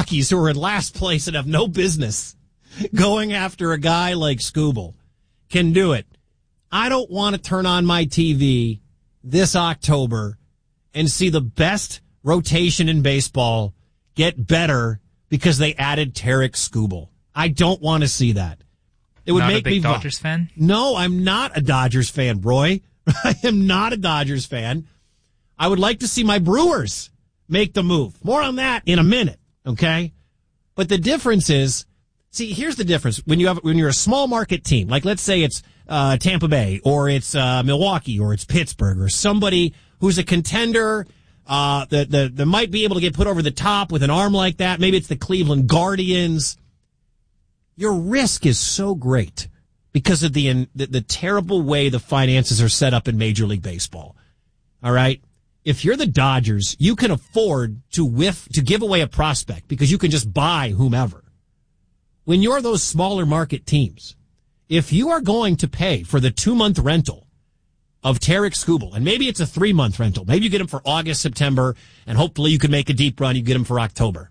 Rockies, who are in last place and have no business going after a guy like Skubal, can do it. I don't want to turn on my TV this October and see the best rotation in baseball get better because they added Tarik Skubal. I don't want to see that. It would make me... Not a big Dodgers fan? No, I'm not a Dodgers fan, Roy. I am not a Dodgers fan. I would like to see my Brewers make the move. More on that in a minute, okay? But the difference is, see, here's the difference. When you're a small market team, like let's say it's Tampa Bay, or it's Milwaukee, or it's Pittsburgh, or somebody who's a contender that might be able to get put over the top with an arm like that. Maybe it's the Cleveland Guardians. Your risk is so great because of the terrible way the finances are set up in Major League Baseball. All right? If you're the Dodgers, you can afford to give away a prospect because you can just buy whomever. When you're those smaller market teams, if you are going to pay for the 2-month rental of Tarik Skubal, and maybe it's a 3-month rental, maybe you get him for August, September, and hopefully you can make a deep run, you get him for October.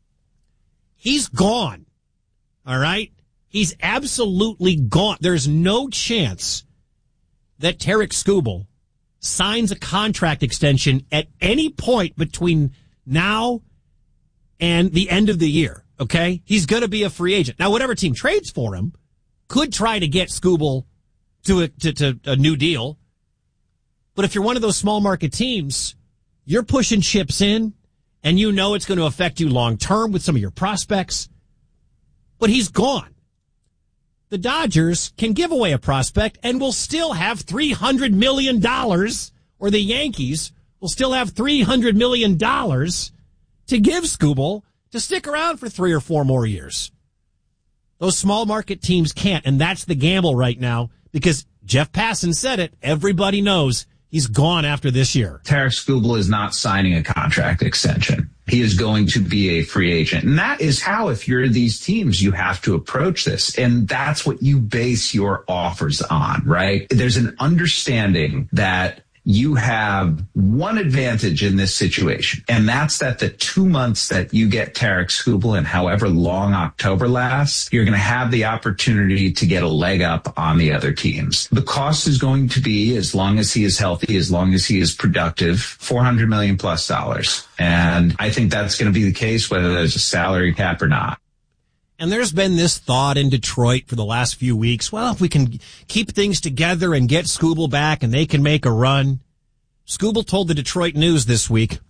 He's gone. All right? He's absolutely gone. There's no chance that Tarik Skubal signs a contract extension at any point between now and the end of the year, okay? He's going to be a free agent. Now, whatever team trades for him could try to get Skubal to a new deal. But if you're one of those small market teams, you're pushing chips in, and you know it's going to affect you long term with some of your prospects. But he's gone. The Dodgers can give away a prospect and will still have $300 million, or the Yankees will still have $300 million to give Skubal to stick around for 3 or 4 more years. Those small market teams can't, and that's the gamble right now because Jeff Passan said it. Everybody knows he's gone after this year. Tarik Skubal is not signing a contract extension. He is going to be a free agent. And that is how, if you're these teams, you have to approach this. And that's what you base your offers on, right? There's an understanding that you have one advantage in this situation, and that's that the 2 months that you get Tarik Skubal and however long October lasts, you're going to have the opportunity to get a leg up on the other teams. The cost is going to be, as long as he is healthy, as long as he is productive, $400 million plus. And I think that's going to be the case whether there's a salary cap or not. And there's been this thought in Detroit for the last few weeks, well, if we can keep things together and get Skubal back and they can make a run. Skubal told the Detroit News this week,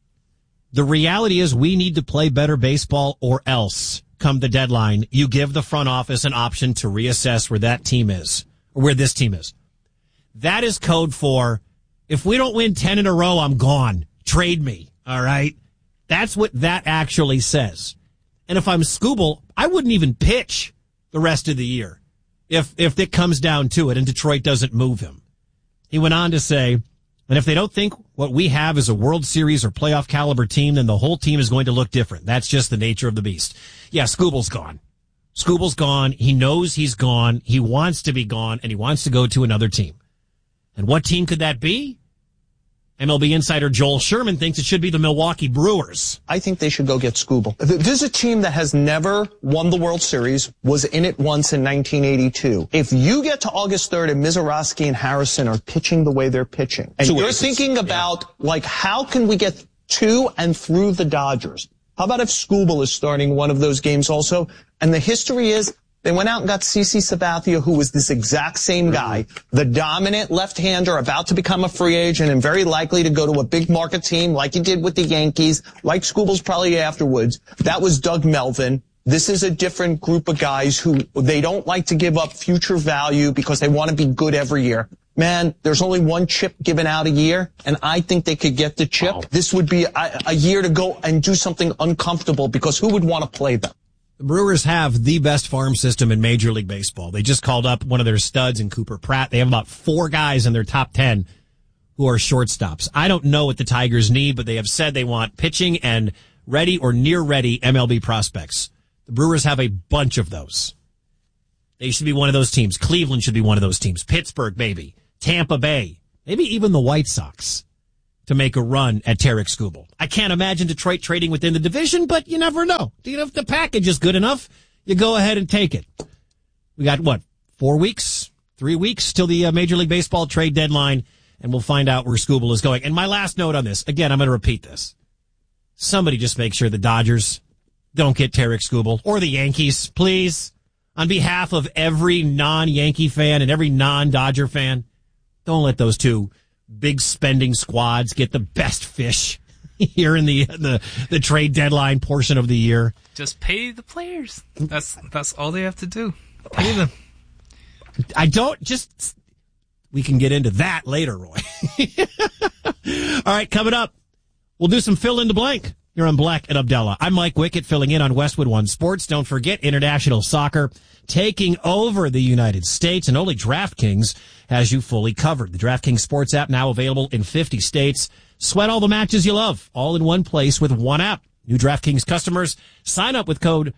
the reality is we need to play better baseball or else, come the deadline, you give the front office an option to reassess where that team is, or where this team is. That is code for, if we don't win 10 in a row, I'm gone. Trade me, all right? That's what that actually says. And if I'm Skubal, I wouldn't even pitch the rest of the year if it comes down to it and Detroit doesn't move him. He went on to say, and if they don't think what we have is a World Series or playoff caliber team, then the whole team is going to look different. That's just the nature of the beast. Yeah, Skubal's gone. Skubal's gone. He knows he's gone. He wants to be gone, and he wants to go to another team. And what team could that be? MLB insider Joel Sherman thinks it should be the Milwaukee Brewers. I think they should go get Skubal. This is a team that has never won the World Series, was in it once in 1982. If you get to August 3rd and Mizorowski and Harrison are pitching the way they're pitching, and you're thinking about, like, how can we get to and through the Dodgers? How about if Skubal is starting one of those games also? And the history is, they went out and got CC Sabathia, who was this exact same guy, the dominant left-hander about to become a free agent and very likely to go to a big market team like he did with the Yankees, like Skubal's probably afterwards. That was Doug Melvin. This is a different group of guys who they don't like to give up future value because they want to be good every year. Man, there's only one chip given out a year, and I think they could get the chip. Wow. This would be a year to go and do something uncomfortable because who would want to play them? The Brewers have the best farm system in Major League Baseball. They just called up one of their studs in Cooper Pratt. They have about 4 guys in their top 10 who are shortstops. I don't know what the Tigers need, but they have said they want pitching and ready or near ready MLB prospects. The Brewers have a bunch of those. They should be one of those teams. Cleveland should be one of those teams. Pittsburgh, maybe. Tampa Bay. Maybe even the White Sox. to make a run at Tarek Skubal. I can't imagine Detroit trading within the division, but you never know. If the package is good enough, you go ahead and take it. We got, 3 weeks till the Major League Baseball trade deadline, and we'll find out where Skubal is going. And my last note on this, again, I'm going to repeat this. Somebody just make sure the Dodgers don't get Tarek Skubal, or the Yankees, please. On behalf of every non-Yankee fan and every non-Dodger fan, don't let those two big spending squads get the best fish here in the trade deadline portion of the year. Just pay the players. That's all they have to do. Pay them. We can get into that later, Roy. All right, coming up, we'll do some fill in the blank. You're on Black and Abdallah. I'm Mike Wickett, filling in on Westwood One Sports. Don't forget international soccer taking over the United States, and only DraftKings has you fully covered. The DraftKings Sports app now available in 50 states. Sweat all the matches you love, all in one place with one app. New DraftKings customers, sign up with code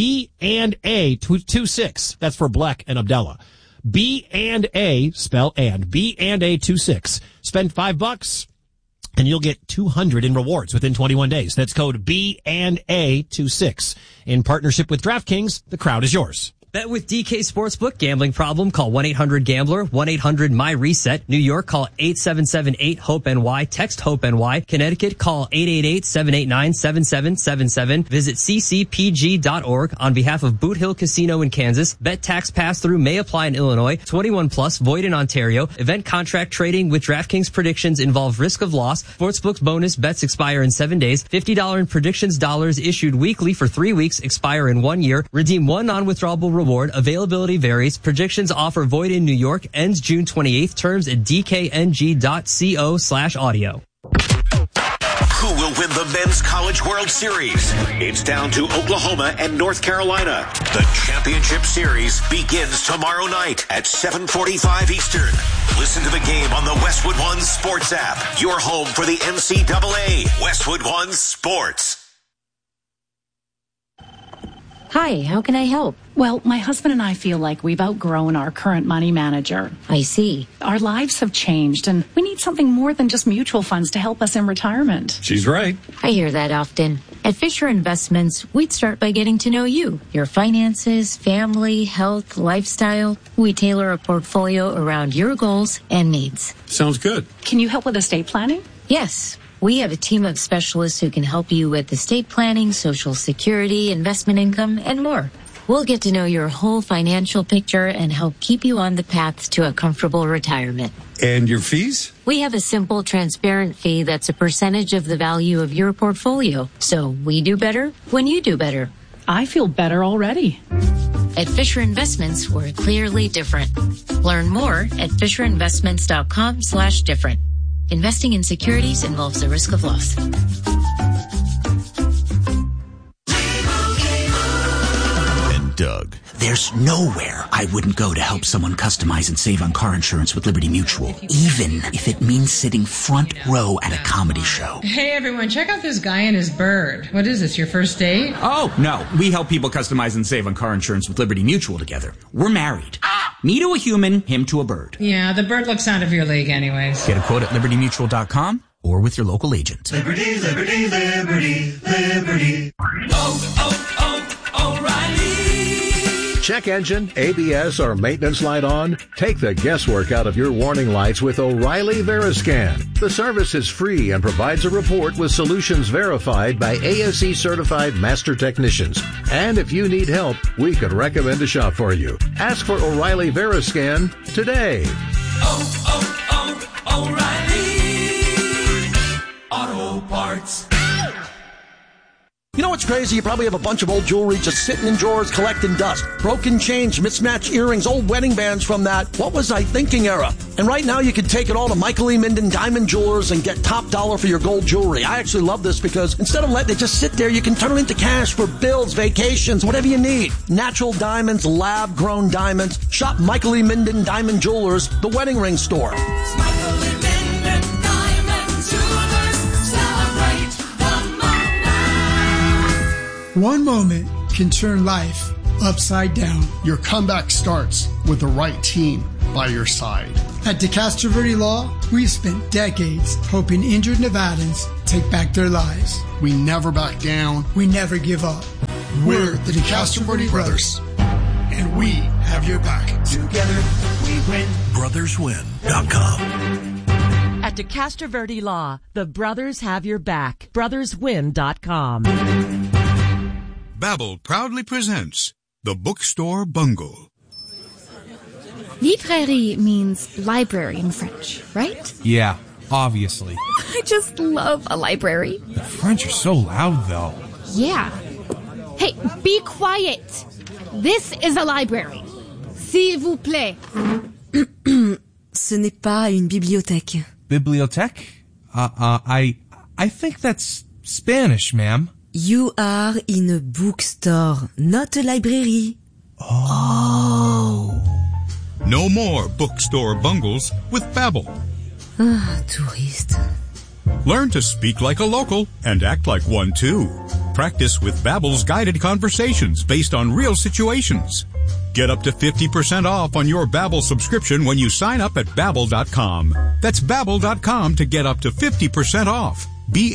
B&A26. That's for Black and Abdallah. B&A, spell and, B&A26. Spend $5 and you'll get $200 in rewards within 21 days. That's code B&A26. In partnership with DraftKings, the crowd is yours. Bet with DK Sportsbook. Gambling problem? Call 1-800-GAMBLER. 1-800-MY-RESET. New York, call 877-8-HOPE-NY. Text HOPE-NY. Connecticut, call 888-789-7777. Visit ccpg.org. On behalf of Boot Hill Casino in Kansas, bet tax pass-through may apply in Illinois. 21 plus, void in Ontario. Event contract trading with DraftKings predictions involve risk of loss. Sportsbook's bonus bets expire in 7 days. $50 in predictions dollars issued weekly for 3 weeks, expire in 1 year. Redeem one non-withdrawable reward. Availability varies. Predictions offer void in New York. Ends June 28th. Terms at dkng.co/audio. Who will win the Men's College World Series? It's down to Oklahoma and North Carolina. The championship series begins tomorrow night at 7:45 Eastern. Listen to the game on the Westwood One Sports app. Your home for the NCAA. Westwood One Sports. Hi, how can I help? Well, my husband and I feel like we've outgrown our current money manager. I see. Our lives have changed, and we need something more than just mutual funds to help us in retirement. She's right. I hear that often. At Fisher Investments, we'd start by getting to know you, your finances, family, health, lifestyle. We tailor a portfolio around your goals and needs. Sounds good. Can you help with estate planning? Yes. We have a team of specialists who can help you with estate planning, Social Security, investment income, and more. We'll get to know your whole financial picture and help keep you on the path to a comfortable retirement. And your fees? We have a simple, transparent fee that's a percentage of the value of your portfolio. So we do better when you do better. I feel better already. At Fisher Investments, we're clearly different. Learn more at FisherInvestments.com/different. Investing in securities involves the risk of loss. And Doug. There's nowhere I wouldn't go to help someone customize and save on car insurance with Liberty Mutual, even if it means sitting front row at a comedy show. Hey everyone, check out this guy and his bird. What is this, your first date? Oh, no. We help people customize and save on car insurance with Liberty Mutual together. We're married. Me to a human, him to a bird. Yeah, the bird looks out of your league anyways. Get a quote at libertymutual.com or with your local agent. Liberty, liberty, liberty, liberty. O'Reilly. Check engine, ABS, or maintenance light on? Take the guesswork out of your warning lights with O'Reilly Veriscan. The service is free and provides a report with solutions verified by ASE certified master technicians. And if you need help, we could recommend a shop for you. Ask for O'Reilly Veriscan today. O'Reilly Auto Parts. You know what's crazy? You probably have a bunch of old jewelry just sitting in drawers collecting dust. Broken chains, mismatched earrings, old wedding bands from that what was I thinking era. And right now you can take it all to Michael E. Minden Diamond Jewelers and get top dollar for your gold jewelry. I actually love this because instead of letting it just sit there, you can turn it into cash for bills, vacations, whatever you need. Natural diamonds, lab-grown diamonds. Shop Michael E. Minden Diamond Jewelers, the wedding ring store. Michael E. Minden Diamond Jewelers. Celebrate the moment. One moment can turn life upside down. Your comeback starts with the right team. by your side. At DeCastro Verde Law, we've spent decades helping injured Nevadans take back their lives. We never back down. We never give up. We're the DeCastro Verde Brothers, and we have your back. Together, we win. BrothersWin.com. At DeCastro Verde Law, the brothers have your back. BrothersWin.com. Babbel proudly presents The Bookstore Bungle. Librairie means library in French, right? Yeah, obviously. I just love a library. The French are so loud, though. Yeah. Hey, be quiet. This is a library. S'il vous plaît. Ce n'est pas une bibliothèque. Bibliothèque? I think that's Spanish, ma'am. You are in a bookstore, not a library. Oh. No more bookstore bungles with Babbel. Ah, touriste. Learn to speak like a local and act like one too. Practice with Babbel's guided conversations based on real situations. Get up to 50% off on your Babbel subscription when you sign up at Babbel.com. That's Babbel.com to get up to 50% off.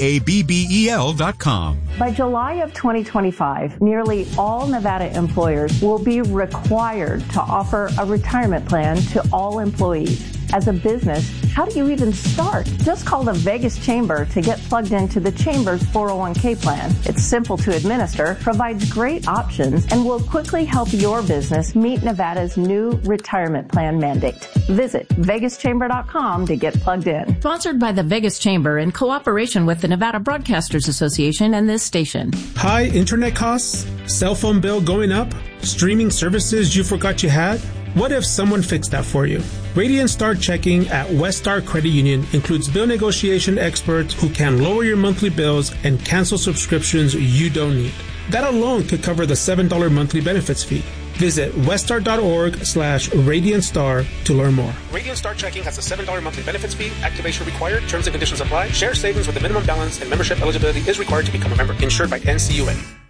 Babbel.com. By July of 2025, nearly all Nevada employers will be required to offer a retirement plan to all employees. As a business, how do you even start? Just call the Vegas Chamber to get plugged into the Chamber's 401k plan. It's simple to administer, provides great options, and will quickly help your business meet Nevada's new retirement plan mandate. Visit VegasChamber.com to get plugged in. Sponsored by the Vegas Chamber in cooperation with the Nevada Broadcasters Association and this station. High internet costs? Cell phone bill going up? Streaming services you forgot you had? What if someone fixed that for you? Radiant Star Checking at Westar Credit Union includes bill negotiation experts who can lower your monthly bills and cancel subscriptions you don't need. That alone could cover the $7 monthly benefits fee. Visit westar.org/RadiantStar to learn more. Radiant Star Checking has a $7 monthly benefits fee. Activation required. Terms and conditions apply. Share savings with a minimum balance and membership eligibility is required to become a member. Insured by NCUA.